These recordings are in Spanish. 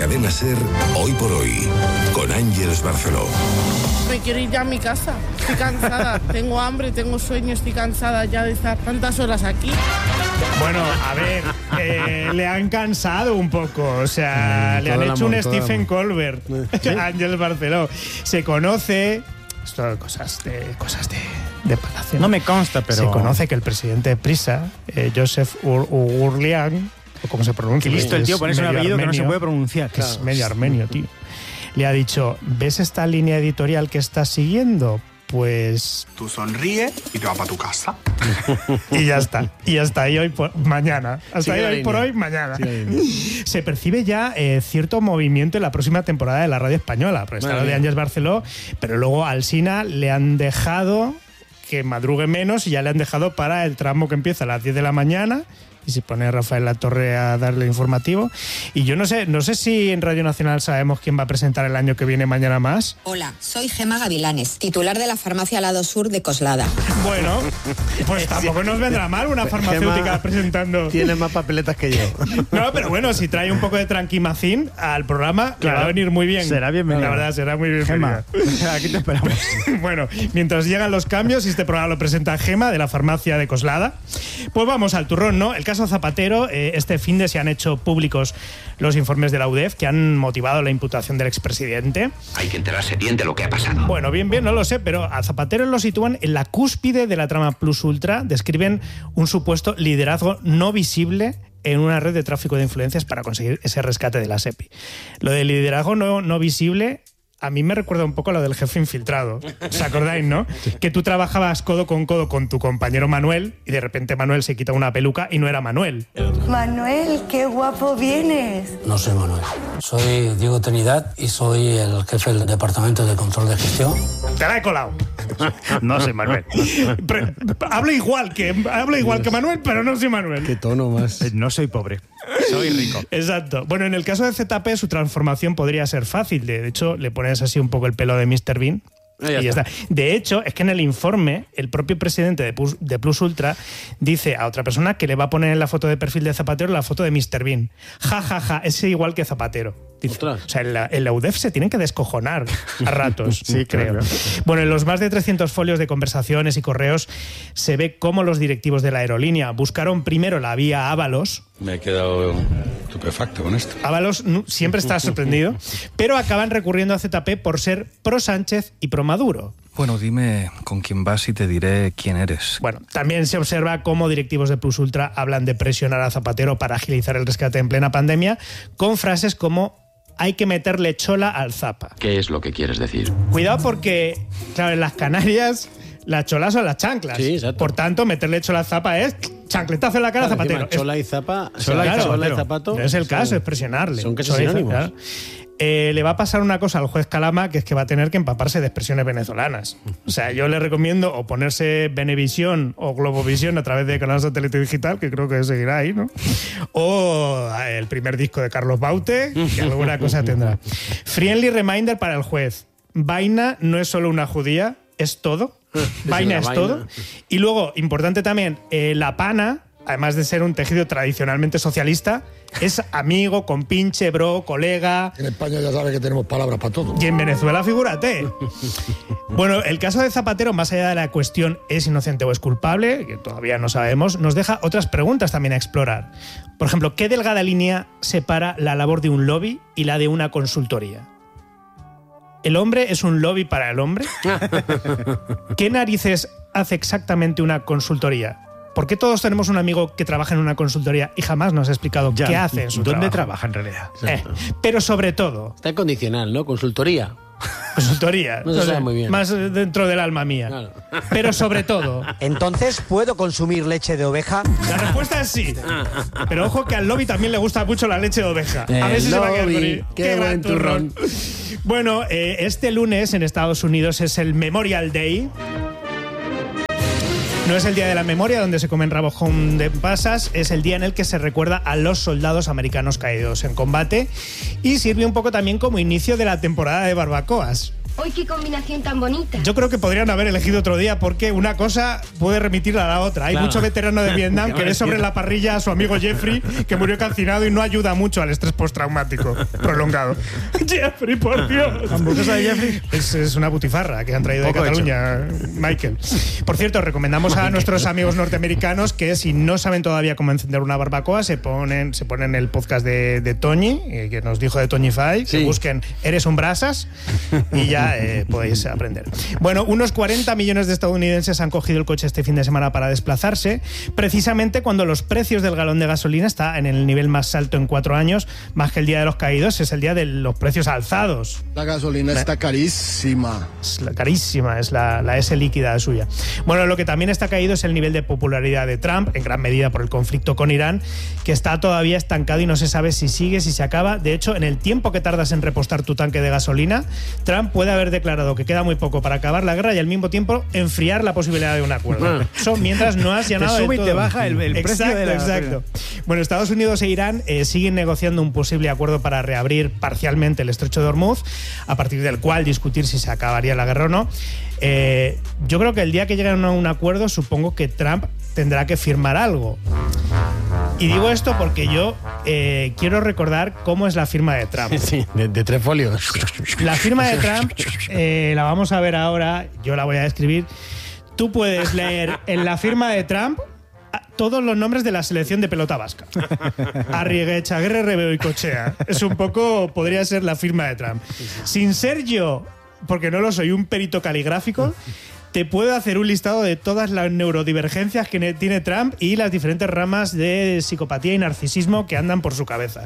Cadena SER, Hoy por Hoy, con Ángeles Barceló. Me quiero ir ya a mi casa, estoy cansada, tengo hambre, tengo sueño, estoy cansada ya de estar tantas horas aquí. Bueno, a ver, le han cansado un poco, o sea, le han hecho un Stephen Colbert a Ángeles Barceló. Se conoce, esto cosas de palacio. No me consta, pero... Se conoce que el presidente de Prisa, Joseph Urlian, o como se pronuncia. Qué listo el tío, ponerse un apellido que no se puede pronunciar. Que es medio armenio, tío. Le ha dicho, ¿ves esta línea editorial que estás siguiendo? Pues... Tú sonríe y te vas para tu casa. Y ya está. Y hasta ahí mañana. Hasta ahí hoy por hoy, mañana. Se percibe ya cierto movimiento en la próxima temporada de la radio española. Porque está lo de Ángeles Barceló, pero luego al Sina le han dejado que madrugue menos y ya le han dejado para el tramo que empieza a las 10 de la mañana. Y se pone Rafael Latorre a darle informativo. Y yo no sé si en Radio Nacional sabemos quién va a presentar el año que viene Mañana Más. Hola, soy Gema Gavilanes, titular de la farmacia Lado Sur de Coslada. Bueno, pues tampoco nos vendrá mal una farmacéutica Gema presentando. Tiene más papeletas que yo. No, pero bueno, si trae un poco de tranquimacín al programa, claro, le va a venir muy bien. Será bienvenido. La verdad, será muy bienvenido. Gema, aquí te esperamos. Bueno, mientras llegan los cambios y este programa lo presenta Gema de la farmacia de Coslada, pues vamos al turrón, ¿no? El caso Zapatero, este finde se han hecho públicos los informes de la UDEF que han motivado la imputación del expresidente. Hay que enterarse bien de lo que ha pasado. Bueno, bien, no lo sé, pero a Zapatero lo sitúan en la cúspide de la trama Plus Ultra, describen un supuesto liderazgo no visible en una red de tráfico de influencias para conseguir ese rescate de la SEPI. Lo del liderazgo no visible... A mí me recuerda un poco a lo del jefe infiltrado. ¿Os acordáis, no? Que tú trabajabas codo con tu compañero Manuel y de repente Manuel se quita una peluca y no era Manuel. Manuel, qué guapo vienes. No soy Manuel. Soy Diego Trinidad y soy el jefe del Departamento de Control de Gestión. Te la he colado. No soy Manuel. Hablo igual que Manuel, pero no soy Manuel. Qué tono más. No soy pobre. Soy rico. Exacto. Bueno, en el caso de ZP, su transformación podría ser fácil. De hecho, le pones así un poco el pelo de Mr. Bean. Y ya está. De hecho, es que en el informe, el propio presidente de Plus Ultra dice a otra persona que le va a poner en la foto de perfil de Zapatero la foto de Mr. Bean. Ja, es igual que Zapatero. Dice, o sea, en la UDEF se tienen que descojonar a ratos, sí, creo. Bueno, en los más de 300 folios de conversaciones y correos se ve cómo los directivos de la aerolínea buscaron primero la vía Ábalos. Me he quedado estupefacto con esto. Ábalos siempre está sorprendido, pero acaban recurriendo a ZP por ser pro Sánchez y pro Maduro. Bueno, dime con quién vas y te diré quién eres. Bueno, también se observa cómo directivos de Plus Ultra hablan de presionar a Zapatero para agilizar el rescate en plena pandemia, con frases como hay que meterle chola al Zapa. ¿Qué es lo que quieres decir? Cuidado porque, claro, en las Canarias las cholas son las chanclas. Sí, exacto. Por tanto, meterle chola al Zapa es chancletazo en la cara a Zapatero. Chola y zapa. Chola y zapato. No es el caso, es presionarle. Son casi sinónimos. Claro. Le va a pasar una cosa al juez Calama, que es que va a tener que empaparse de expresiones venezolanas. O sea, yo le recomiendo o ponerse Venevisión o Globovisión a través de canal satélite digital, que creo que seguirá ahí, ¿no? O el primer disco de Carlos Baute, que alguna cosa tendrá. Friendly reminder para el juez. Vaina no es solo una judía, es todo. Vaina es todo. Y luego, importante también, la pana, además de ser un tejido tradicionalmente socialista, es amigo, compinche, bro, colega. En España ya sabes que tenemos palabras para todo. Y en Venezuela, figúrate. Bueno, el caso de Zapatero, más allá de la cuestión es inocente o es culpable, que todavía no sabemos, nos deja otras preguntas también a explorar. Por ejemplo, ¿qué delgada línea separa la labor de un lobby y la de una consultoría? ¿El hombre es un lobby para el hombre? ¿Qué narices hace exactamente una consultoría? ¿Por qué todos tenemos un amigo que trabaja en una consultoría y jamás nos ha explicado qué hace en su trabajo? ¿Dónde trabaja en realidad? Pero sobre todo... Está en condicional, ¿no? Consultoría. Consultoría. No se sabe muy bien. Más dentro del alma mía. Claro. Pero sobre todo... ¿Entonces puedo consumir leche de oveja? La respuesta es sí. Pero ojo que al lobby también le gusta mucho la leche de oveja. A ver si se va a quedar con él. ¡Qué buen turrón! Bueno, este lunes en Estados Unidos es el Memorial Day. No es el Día de la Memoria, donde se comen rabojón de pasas, es el día en el que se recuerda a los soldados americanos caídos en combate y sirve un poco también como inicio de la temporada de barbacoas. ¡Uy, qué combinación tan bonita! Yo creo que podrían haber elegido otro día porque una cosa puede remitir a la otra. Hay mucho veterano de Vietnam que ve sobre la parrilla a su amigo Jeffrey, que murió calcinado y no ayuda mucho al estrés postraumático prolongado. Jeffrey, por Dios. ¿Hamburguesa de Jeffrey? Es una butifarra que han traído de Cataluña, Michael. Por cierto, recomendamos a nuestros amigos norteamericanos que si no saben todavía cómo encender una barbacoa, se ponen el podcast de Toñi, que nos dijo de Toñify, que busquen Eres un brasas y ya podéis aprender. Bueno, unos 40 millones de estadounidenses han cogido el coche este fin de semana para desplazarse, precisamente cuando los precios del galón de gasolina está en el nivel más alto en 4 años, más que el Día de los Caídos, es el día de los precios alzados. La gasolina está carísima. Carísima, es la S líquida suya. Bueno, lo que también está caído es el nivel de popularidad de Trump, en gran medida por el conflicto con Irán, que está todavía estancado y no se sabe si sigue, si se acaba. De hecho, en el tiempo que tardas en repostar tu tanque de gasolina, Trump puede haber declarado que queda muy poco para acabar la guerra y al mismo tiempo enfriar la posibilidad de un acuerdo. Eso mientras no has llenado te sube de todo. Y te baja el precio de la Exacto. Bueno, Estados Unidos e Irán siguen negociando un posible acuerdo para reabrir parcialmente el estrecho de Hormuz, a partir del cual discutir si se acabaría la guerra o no. Yo creo que el día que lleguen a un acuerdo, supongo que Trump tendrá que firmar algo. Y digo esto porque yo quiero recordar cómo es la firma de Trump. Sí, de 3 folios. La firma de Trump la vamos a ver ahora, yo la voy a describir. Tú puedes leer en la firma de Trump todos los nombres de la selección de pelota vasca. Arrigue, Echaguirre, Rebeo y Cochea. Es un poco, podría ser la firma de Trump. Sin ser yo, porque no lo soy, un perito caligráfico, te puedo hacer un listado de todas las neurodivergencias que tiene Trump y las diferentes ramas de psicopatía y narcisismo que andan por su cabeza.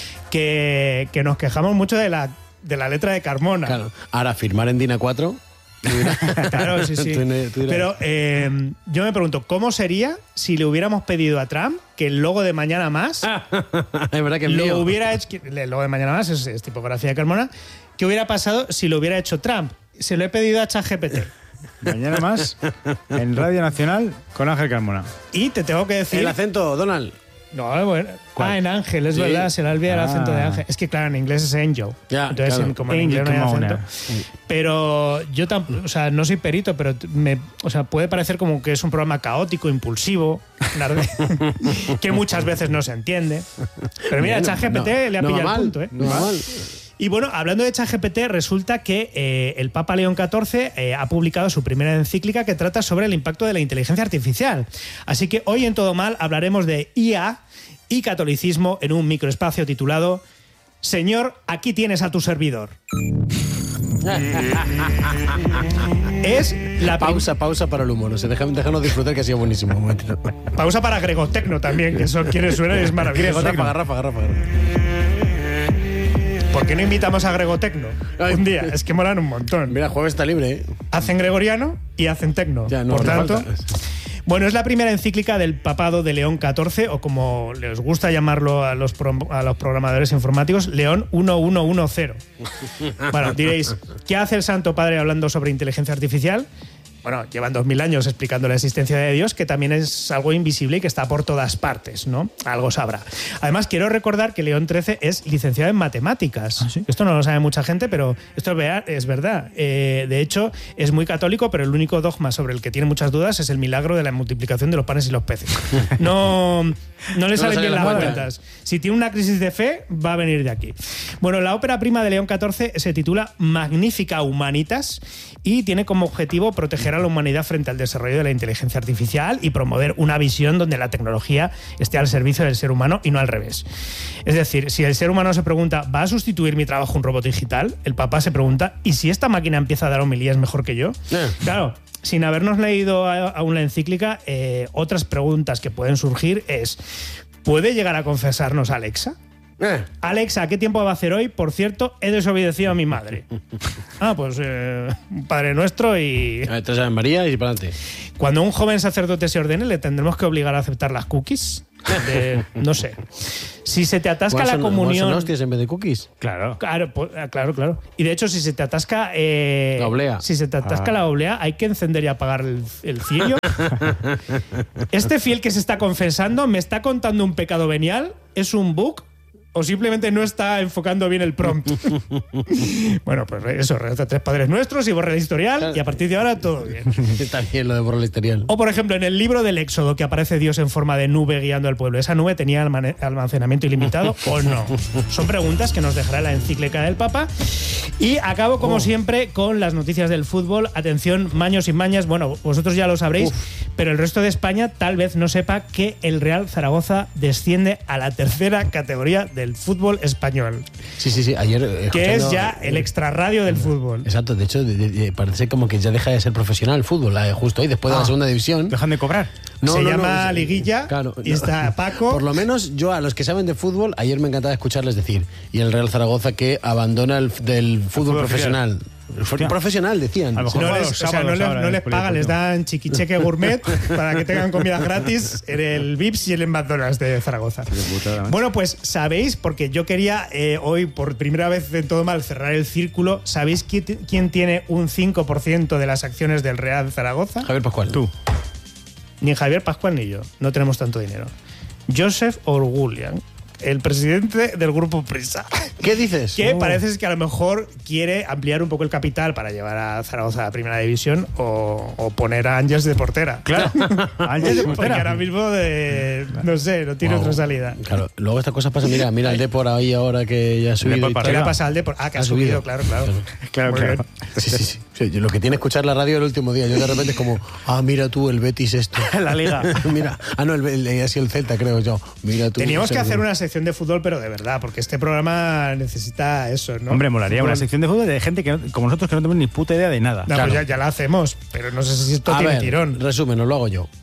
Que nos quejamos mucho de la letra de Carmona. Claro. Ahora, firmar en DINA 4... Claro, sí. Pero yo me pregunto, ¿cómo sería si le hubiéramos pedido a Trump que el logo de Mañana Más es verdad que lo hubiera hecho? El logo de Mañana Más es tipografía de Carmona. ¿Qué hubiera pasado si lo hubiera hecho Trump? Se lo he pedido a ChatGPT. Mañana Más en Radio Nacional con Ángel Carmona. Y te tengo que decir... El acento, Donald. No, bueno. En Ángel, es verdad, se le olvida el acento de Ángel. Es que claro, en inglés es Angel. Ya, entonces, claro. como en inglés no hay acento. Pero yo no soy perito, pero puede parecer como que es un programa caótico, impulsivo, que muchas veces no se entiende. Pero mira, ChatGPT le ha pillado el punto, ¿eh? No va mal. Y bueno, hablando de ChatGPT, resulta que el Papa León XIV ha publicado su primera encíclica que trata sobre el impacto de la inteligencia artificial. Así que hoy en Todo Mal hablaremos de IA y catolicismo en un microespacio titulado Señor, aquí tienes a tu servidor. Es la pausa para el humor. O sea, déjanos disfrutar, que ha sido buenísimo. Pausa para Gregotecno también, que son quienes suenan, es maravilloso. Rafa. ¿Por qué no invitamos a Gregotecno un día? Es que molan un montón. Mira, jueves está libre, ¿eh? Hacen gregoriano y hacen tecno. Ya, no, por tanto, falta. bueno, es la primera encíclica del papado de León XIV, o como les gusta llamarlo a los programadores informáticos, León 1110. Bueno, diréis, ¿qué hace el Santo Padre hablando sobre inteligencia artificial? Bueno, llevan 2000 años explicando la existencia de Dios, que también es algo invisible y que está por todas partes, ¿no? Algo sabrá. Además, quiero recordar que León XIII es licenciado en matemáticas. ¿Ah, sí? Esto no lo sabe mucha gente, pero esto es verdad. De hecho, es muy católico, pero el único dogma sobre el que tiene muchas dudas es el milagro de la multiplicación de los panes y los peces. No le salen bien las cuentas. Si tiene una crisis de fe, va a venir de aquí. Bueno, la ópera prima de León XIV se titula Magnifica Humanitas y tiene como objetivo proteger a la humanidad frente al desarrollo de la inteligencia artificial y promover una visión donde la tecnología esté al servicio del ser humano y no al revés. Es decir, si el ser humano se pregunta, ¿va a sustituir mi trabajo un robot digital? El Papa se pregunta, ¿y si esta máquina empieza a dar homilías mejor que yo? Claro, sin habernos leído aún la encíclica, otras preguntas que pueden surgir es, ¿puede llegar a confesarnos Alexa? Alexa, ¿qué tiempo va a hacer hoy? Por cierto, he desobedecido a mi madre. Pues Padre Nuestro y... Tres Ave María y para adelante. Cuando un joven sacerdote se ordene, ¿le tendremos que obligar a aceptar las cookies? No sé. Si se te atasca la comunión... ¿Son hostias en vez de cookies? Claro. Claro. Y de hecho, si se te atasca... la oblea. Si se te atasca la oblea, hay que encender y apagar el cirio. Este fiel que se está confesando me está contando un pecado venial, es un bug... o simplemente no está enfocando bien el prompt. Bueno, pues eso, reza 3 Padres Nuestros y borra el historial y a partir de ahora todo bien. Está bien lo de borrar el historial. O por ejemplo, en el libro del Éxodo que aparece Dios en forma de nube guiando al pueblo, ¿esa nube tenía almacenamiento ilimitado o no? Son preguntas que nos dejará la encíclica del Papa. Y acabo como siempre con las noticias del fútbol. Atención, maños y mañas, bueno, vosotros ya lo sabréis, pero el resto de España tal vez no sepa que el Real Zaragoza desciende a la 3ª categoría del fútbol español. Sí, ayer... Que es ya el extrarradio del fútbol. Exacto, de hecho parece como que ya deja de ser profesional el fútbol, justo ahí, después de la segunda división. ¿Dejan de cobrar? Se llama Liguilla, claro, y está Paco. Por lo menos yo a los que saben de fútbol, ayer me encantaba escucharles decir, y el Real Zaragoza que abandona del fútbol profesional. Profesional, decían. A lo mejor no les pagan, les dan chiquicheque gourmet para que tengan comida gratis en el Vips y en el McDonald's de Zaragoza. Bueno, pues sabéis, porque yo quería hoy por primera vez en todo mal cerrar el círculo, ¿sabéis quién tiene un 5% de las acciones del Real Zaragoza? Javier Pascual. Tú. Ni Javier Pascual ni yo, no tenemos tanto dinero. Joseph Orgullian, el presidente del grupo Prisa. ¿Qué dices? Que parece que a lo mejor quiere ampliar un poco el capital para llevar a Zaragoza a la primera división o poner a Ángeles de portera. Claro, Ángeles de portera. Porque ahora mismo no sé, no tiene otra salida. Claro, luego estas cosas pasan. Mira el Depor ahí ahora que ya ha subido. ¿Qué le pasa al Depor? Que ha subido, claro. Claro. Sí. Lo que tiene escuchar la radio el último día. Yo de repente es como, mira tú el Betis esto. La Liga. Mira, ha sido el Celta, creo yo. Mira tú. Teníamos que hacer una sección de fútbol, pero de verdad, porque este programa necesita eso, ¿no? Hombre, molaría una sección de fútbol de gente que como nosotros que no tenemos ni puta idea de nada. No, claro. Pues ya la hacemos, pero no sé si esto tiene tirón. Resumen, os lo hago yo.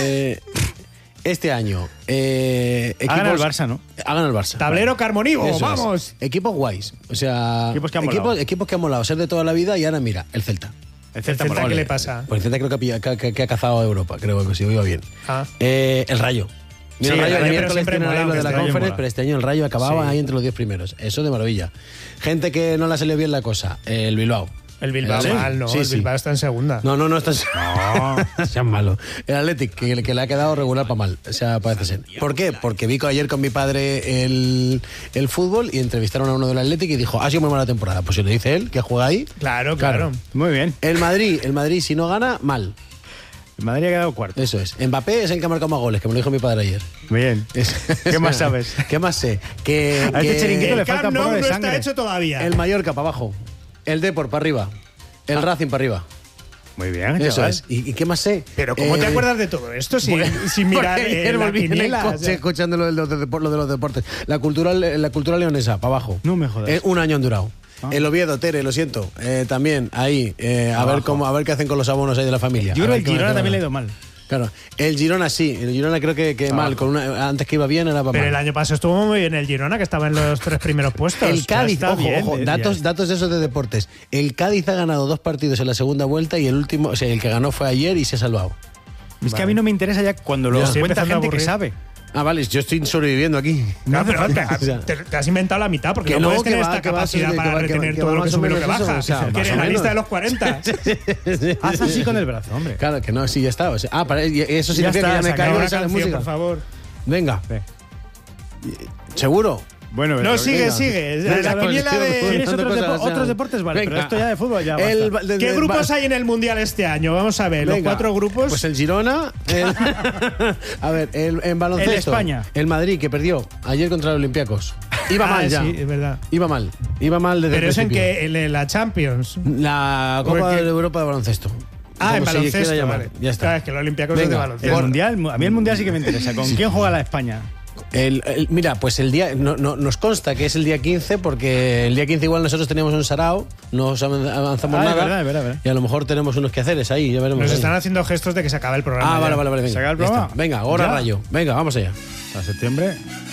Este año hagan el Barça, ¿no? Hagan el Barça. Tablero Carmonivo, eso vamos. Es. Equipos guays. O sea, equipos que han molado. Ser de toda la vida y ahora mira, el Celta. ¿El Celta qué le pasa? Pues el Celta creo que ha cazado a Europa, creo que si oigo bien. El Rayo. Mira, el Rayo miércoles tiene lo de la Conference, pero este año el Rayo acababa ahí entre los 10 primeros. Eso de maravilla. Gente que no le salió bien la cosa. El Bilbao. El Bilbao mal, ¿no? El Bilbao está en segunda. No está en segunda. No, sean malo. El Athletic, que le ha quedado regular para mal. O sea, parece ser. ¿Por qué? Porque vi ayer con mi padre el fútbol y entrevistaron a uno del Athletic y dijo, ha sido muy mala temporada. Pues si le dice él, que juega ahí. Claro. Muy bien. El Madrid, si no gana, mal. El Madrid ha quedado cuarto. Eso es. Mbappé es el que ha marcado más goles, que me lo dijo mi padre ayer. Bien. ¿Qué más sabes? ¿Qué más sé? A este chiringuito le falta un poco de sangre. No está hecho todavía. El Mallorca para abajo. El Depor para arriba. El Racing para arriba. Muy bien, eso es. ¿Y qué más sé? Pero ¿cómo te acuerdas de todo esto sin mirar la quiniela? En el coche, escuchando lo de los deportes. La cultura leonesa, para abajo. No me jodas. Un año han durado. El Oviedo, Tere, lo siento. También, ahí. A ver qué hacen con los abonos ahí de la familia. Yo creo que el Girona también le ha ido mal. Claro, el Girona sí, el Girona creo que mal, antes que iba bien era para mal. Pero el año pasado estuvo muy bien el Girona, que estaba en los 3 primeros puestos. El Cádiz, ojo, datos de esos de deportes. El Cádiz ha ganado 2 partidos en la segunda vuelta y el último, el que ganó fue ayer y se ha salvado. Es que a mí no me interesa ya cuando lo cuenta gente que sabe. Vale, yo estoy sobreviviendo aquí. No, pero te has inventado la mitad porque no puedes tener esta capacidad para retener todo lo que sube y lo que baja. Que eres la lista de los 40. Haz así con el brazo, hombre. Claro, que no, sí, ya está. Eso significa que ya me caigo de música. Por favor. Venga. ¿Seguro? Bueno, no, sigue. La quiniela de... ¿Tienes otros deportes? Vale, pero esto ya de fútbol ya basta. ¿Qué grupos hay en el Mundial este año? Vamos a ver, los 4 grupos. Pues el Girona, en baloncesto. El España. El Madrid, que perdió ayer contra los Olympiacos. Iba mal ya. Sí, es verdad. Iba mal desde pero el es en la Champions. La Copa de Europa de baloncesto. En baloncesto, vale. Ya está. Claro, es que los Olympiacos es de baloncesto. El Mundial, a mí el Mundial sí que me interesa. ¿Con quién juega la España? Mira, pues el día nos consta que es el día 15 porque el día 15 igual nosotros teníamos un sarao, no avanzamos nada. Es verdad. Y a lo mejor tenemos unos quehaceres ahí, ya veremos. Nos están haciendo gestos de que se acaba el programa. Vale, venga. ¿Se acaba el programa? Venga, ahora Rayo. Venga, vamos allá. Para septiembre.